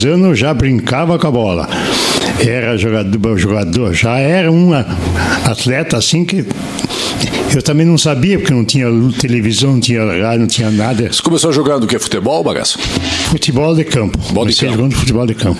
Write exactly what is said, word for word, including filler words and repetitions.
anos já brincava com a bola. Era jogador, jogador, já era um atleta assim que eu também não sabia, porque não tinha televisão, não tinha rádio, não tinha nada. Você começou jogando o que? Futebol, Bagaço? Futebol de campo. Futebol de Comecei campo. jogando futebol de campo.